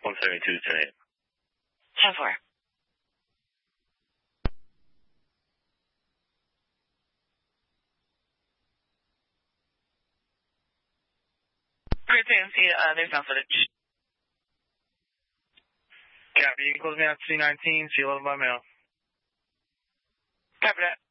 172 today. 10-4. Great AMC, there's no footage. Copy, you can close me out 219, see you 11 by mail. Copy that.